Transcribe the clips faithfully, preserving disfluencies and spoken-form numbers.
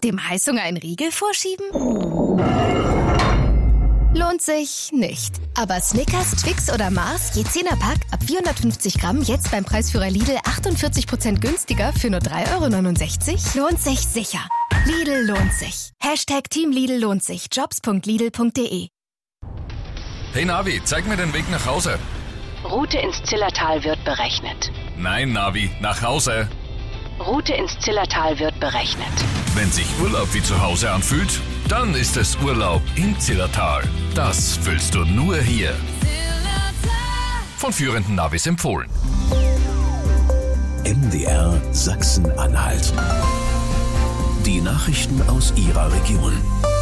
Dem Heißhunger einen Riegel vorschieben? Lohnt sich nicht. Aber Snickers, Twix oder Mars, je zehner Pack, ab vierhundertfünfzig Gramm, jetzt beim Preisführer Lidl achtundvierzig Prozent günstiger für nur drei Euro neunundsechzig? Lohnt sich sicher. Lidl lohnt sich. Hashtag Team Lidl lohnt sich. jobs punkt lidl punkt de. Hey Navi, zeig mir den Weg nach Hause. Route ins Zillertal wird berechnet. Nein, Navi, nach Hause. Route ins Zillertal wird berechnet. Wenn sich Urlaub wie zu Hause anfühlt, dann ist es Urlaub im Zillertal. Das fühlst du nur hier. Von führenden Navis empfohlen. M D R Sachsen-Anhalt. Die Nachrichten aus Ihrer Region.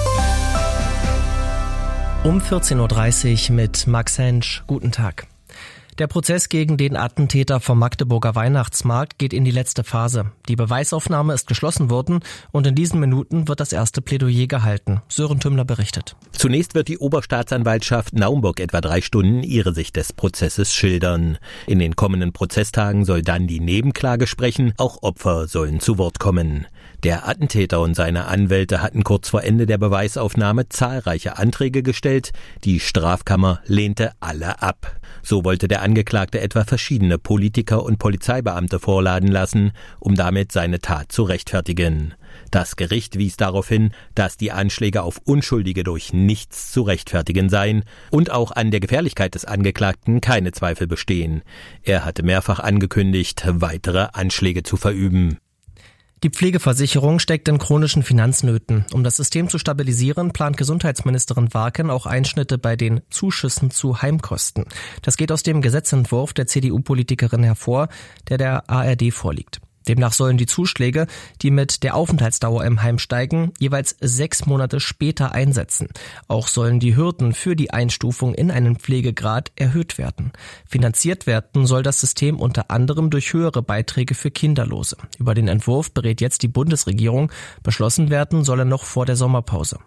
Um vierzehn Uhr dreißig mit Max Hensch. Guten Tag. Der Prozess gegen den Attentäter vom Magdeburger Weihnachtsmarkt geht in die letzte Phase. Die Beweisaufnahme ist geschlossen worden und in diesen Minuten wird das erste Plädoyer gehalten. Sören Tümmler berichtet. Zunächst wird die Oberstaatsanwaltschaft Naumburg etwa drei Stunden ihre Sicht des Prozesses schildern. In den kommenden Prozesstagen soll dann die Nebenklage sprechen, auch Opfer sollen zu Wort kommen. Der Attentäter und seine Anwälte hatten kurz vor Ende der Beweisaufnahme zahlreiche Anträge gestellt. Die Strafkammer lehnte alle ab. So wollte der Angeklagte etwa verschiedene Politiker und Polizeibeamte vorladen lassen, um damit seine Tat zu rechtfertigen. Das Gericht wies darauf hin, dass die Anschläge auf Unschuldige durch nichts zu rechtfertigen seien und auch an der Gefährlichkeit des Angeklagten keine Zweifel bestehen. Er hatte mehrfach angekündigt, weitere Anschläge zu verüben. Die Pflegeversicherung steckt in chronischen Finanznöten. Um das System zu stabilisieren, plant Gesundheitsministerin Warken auch Einschnitte bei den Zuschüssen zu Heimkosten. Das geht aus dem Gesetzentwurf der C D U-Politikerin hervor, der der A R D vorliegt. Demnach sollen die Zuschläge, die mit der Aufenthaltsdauer im Heim steigen, jeweils sechs Monate später einsetzen. Auch sollen die Hürden für die Einstufung in einen Pflegegrad erhöht werden. Finanziert werden soll das System unter anderem durch höhere Beiträge für Kinderlose. Über den Entwurf berät jetzt die Bundesregierung. Beschlossen werden soll er noch vor der Sommerpause.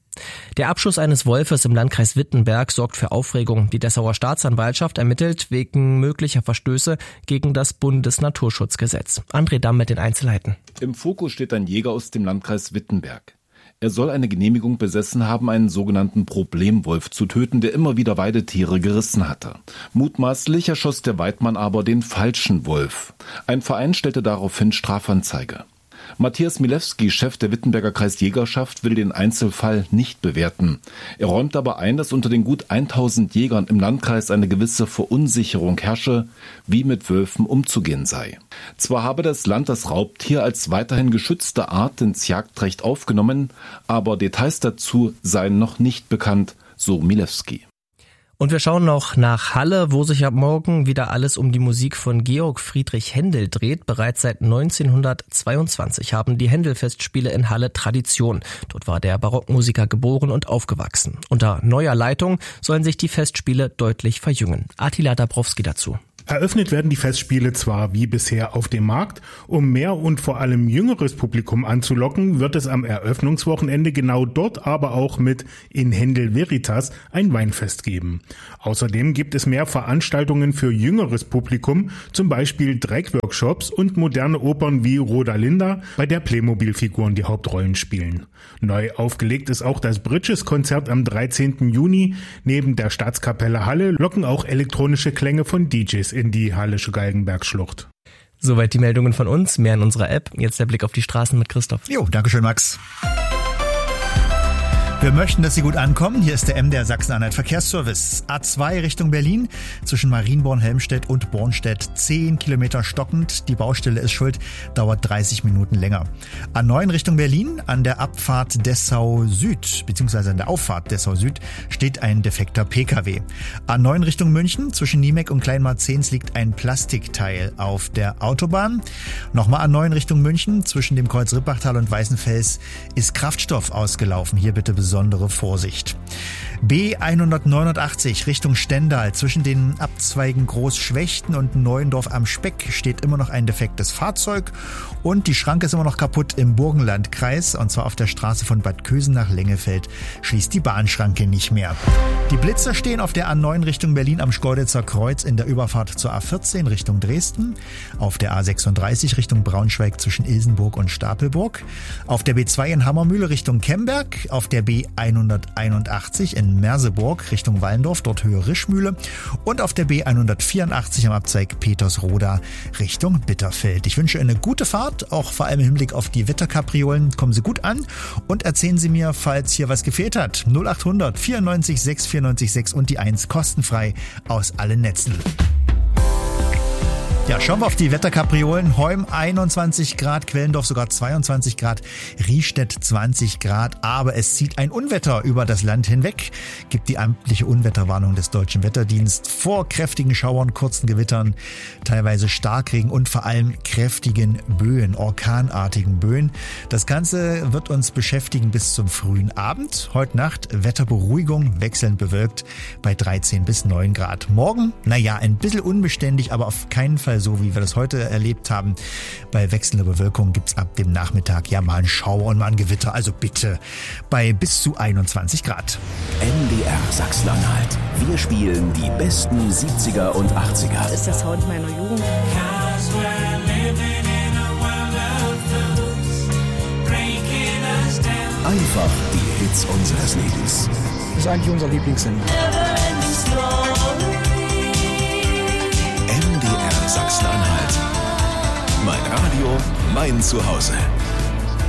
Der Abschuss eines Wolfes im Landkreis Wittenberg sorgt für Aufregung. Die Dessauer Staatsanwaltschaft ermittelt wegen möglicher Verstöße gegen das Bundesnaturschutzgesetz. André Damm mit den Einzelheiten. Im Fokus steht ein Jäger aus dem Landkreis Wittenberg. Er soll eine Genehmigung besessen haben, einen sogenannten Problemwolf zu töten, der immer wieder Weidetiere gerissen hatte. Mutmaßlich erschoss der Weidmann aber den falschen Wolf. Ein Verein stellte daraufhin Strafanzeige. Matthias Milewski, Chef der Wittenberger Kreisjägerschaft, will den Einzelfall nicht bewerten. Er räumt aber ein, dass unter den gut tausend Jägern im Landkreis eine gewisse Verunsicherung herrsche, wie mit Wölfen umzugehen sei. Zwar habe das Land das Raubtier als weiterhin geschützte Art ins Jagdrecht aufgenommen, aber Details dazu seien noch nicht bekannt, so Milewski. Und wir schauen noch nach Halle, wo sich ab morgen wieder alles um die Musik von Georg Friedrich Händel dreht. Bereits seit neunzehnhundertzweiundzwanzig haben die Händel-Festspiele in Halle Tradition. Dort war der Barockmusiker geboren und aufgewachsen. Unter neuer Leitung sollen sich die Festspiele deutlich verjüngen. Attila Dabrowski dazu. Eröffnet werden die Festspiele zwar wie bisher auf dem Markt, um mehr und vor allem jüngeres Publikum anzulocken, wird es am Eröffnungswochenende genau dort aber auch mit In Händel Veritas ein Weinfest geben. Außerdem gibt es mehr Veranstaltungen für jüngeres Publikum, zum Beispiel Dreckworkshops und moderne Opern wie Rodalinda, bei der Playmobil-Figuren die Hauptrollen spielen. Neu aufgelegt ist auch das Bridges-Konzert am dreizehnten Juni. Neben der Staatskapelle Halle locken auch elektronische Klänge von D Js in die Hallische Galgenbergschlucht. Soweit die Meldungen von uns, mehr in unserer App. Jetzt der Blick auf die Straßen mit Christoph. Jo, dankeschön, Max. Wir möchten, dass Sie gut ankommen. Hier ist der M D R Sachsen-Anhalt Verkehrsservice. A zwei Richtung Berlin, zwischen Marienborn-Helmstedt und Bornstedt zehn Kilometer stockend. Die Baustelle ist schuld, dauert dreißig Minuten länger. A neun Richtung Berlin, an der Abfahrt Dessau Süd, beziehungsweise an der Auffahrt Dessau Süd, steht ein defekter P K W. A neun Richtung München, zwischen Niemek und Kleinmarzehns liegt ein Plastikteil auf der Autobahn. Nochmal A neun Richtung München, zwischen dem Kreuz Rippachtal und Weißenfels ist Kraftstoff ausgelaufen. Hier bitte besorgen besondere Vorsicht. B hundertneunundachtzig Richtung Stendal. Zwischen den Abzweigen Großschwechten und Neuendorf am Speck steht immer noch ein defektes Fahrzeug und die Schranke ist immer noch kaputt im Burgenlandkreis, und zwar auf der Straße von Bad Kösen nach Lengefeld schließt die Bahnschranke nicht mehr. Die Blitzer stehen auf der A neun Richtung Berlin am Schkeuditzer Kreuz in der Überfahrt zur A vierzehn Richtung Dresden, auf der A sechsunddreißig Richtung Braunschweig zwischen Ilsenburg und Stapelburg, auf der B zwei in Hammermühle Richtung Kemberg, auf der B hunderteinundachtzig in Merseburg Richtung Wallendorf, dort Höhe Rischmühle, und auf der B hundertvierundachtzig am Abzweig Petersroda Richtung Bitterfeld. Ich wünsche eine gute Fahrt, auch vor allem im Hinblick auf die Wetterkapriolen. Kommen Sie gut an und erzählen Sie mir, falls hier was gefehlt hat. null achthundert vierundneunzig sechs vierundneunzig sechs und die eins kostenfrei aus allen Netzen. Ja, schauen wir auf die Wetterkapriolen. Heum einundzwanzig Grad, Quellendorf sogar zweiundzwanzig Grad, Riestedt zwanzig Grad. Aber es zieht ein Unwetter über das Land hinweg, gibt die amtliche Unwetterwarnung des Deutschen Wetterdienstes vor kräftigen Schauern, kurzen Gewittern, teilweise Starkregen und vor allem kräftigen Böen, orkanartigen Böen. Das Ganze wird uns beschäftigen bis zum frühen Abend. Heute Nacht Wetterberuhigung, wechselnd bewölkt bei dreizehn bis neun Grad. Morgen, naja, ein bisschen unbeständig, aber auf keinen Fall so, wie wir das heute erlebt haben. Bei wechselnder Bewölkung gibt's ab dem Nachmittag ja mal einen Schauer und mal ein Gewitter. Also bitte bei bis zu einundzwanzig Grad. M D R Sachsen-Anhalt. Wir spielen die besten siebziger und achtziger. Das ist der Sound meiner Jugend. Einfach die Hits unseres Lebens. Das ist eigentlich unser Lieblingssender. M D R Sachsen-Anhalt. Mein Radio, mein Zuhause.